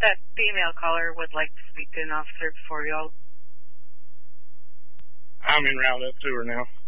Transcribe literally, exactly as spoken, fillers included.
That female caller would like to speak to an officer before y'all. I'm en route up to her now.